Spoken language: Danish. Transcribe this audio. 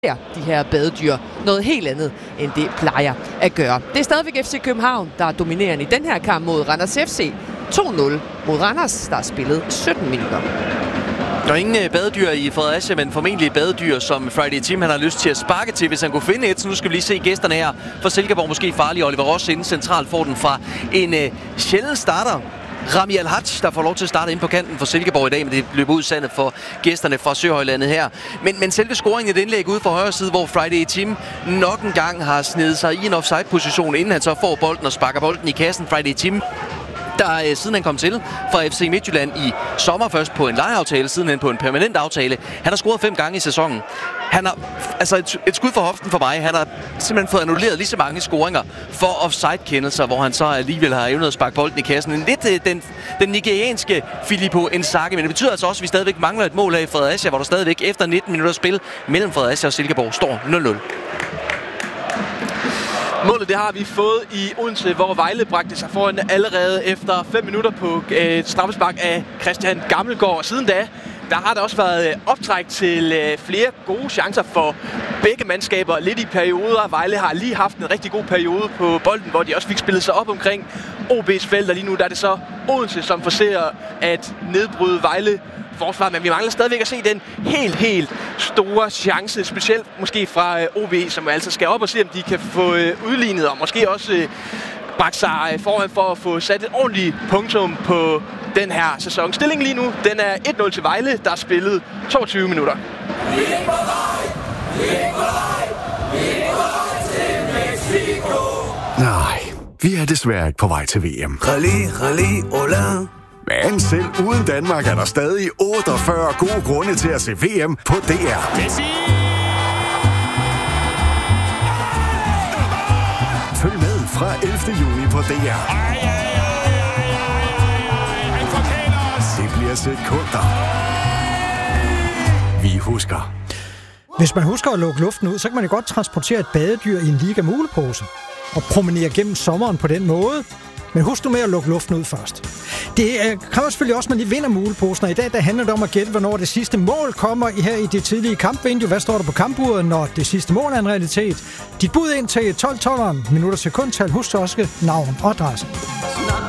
de her badedyr noget helt andet, end det plejer at gøre. Det er stadigvæk FC København, der er dominerende i den her kamp mod Randers FC. 2-0 mod Randers, der er spillet 17 minutter. Der er ingen badedyr i Fredericia, men formentlig badedyr, som Friday Tim han har lyst til at sparke til, hvis han kunne finde et. Så nu skal vi lige se gæsterne her for Silkeborg. Måske farlig Oliver Ross inden centralt får den fra en sjælden starter. Rami Al-Haj, der får lov til at starte ind på kanten for Silkeborg i dag, men det løber ud sandet for gæsterne fra Søhøjlandet her. Men selve scoringen i det indlæg ude fra højre side, hvor Friday Tim nok en gang har snedet sig i en offside-position, inden han så får bolden og sparker bolden i kassen. Friday Tim, der siden han kom til fra FC Midtjylland i sommer, først på en lejeaftale, siden hen på en permanent aftale. Han har scoret 5 gange i sæsonen. Han har, altså et skud for hoften for mig. Han har simpelthen fået annulleret lige så mange scoringer for offside-kendelser, hvor han så alligevel har evnet at sparke bolden i kassen. Lidt den nigerianske Filippo Inzaghi, men det betyder altså også, at vi stadigvæk mangler et mål her i Fredericia, hvor der stadigvæk efter 19 minutter spil mellem Fredericia og Silkeborg står 0-0. Målet det har vi fået i Odense, hvor Vejle bragte sig foran allerede efter 5 minutter på et straffespark af Christian Gammelgaard. Og siden da, der har der også været optræk til flere gode chancer for begge mandskaber. Lidt i perioder. Vejle har lige haft en rigtig god periode på bolden, hvor de også fik spillet sig op omkring OB's felt. Og lige nu der er det så Odense, som forsøger at nedbryde Vejle forsvar, men vi mangler stadigvæk at se den helt store chance, specielt måske fra OB, som altså skal op og se, om de kan få udlignet, og måske også bragt sig foran for at få sat et ordentligt punktum på den her sæson. Stillingen lige nu, den er 1-0 til Vejle, der er spillet 22 minutter. Vi er på vej! Vi er på vej! Vi er på vej til Mexico! Nej, vi er desværre ikke på vej til VM. Rally, hola! Men selv uden Danmark er der stadig 48 gode grunde til at se VM på DR. Følg med fra 11. juni på DR. Det bliver sekunder. Vi husker. Hvis man husker at lukke luften ud, så kan man jo godt transportere et badedyr i en Liga mulepose og promenere gennem sommeren på den måde. Men husk nu med at lukke luften ud først. Det kræver selvfølgelig også, at man lige vinder muleposen, og i dag der handler det om at gætte, hvornår det sidste mål kommer her i det tidlige kampvindue. Hvad står der på kampuret, når det sidste mål er en realitet? Dit bud ind til 12-12'eren, minutter sekundtal. Husk også navn og adresse.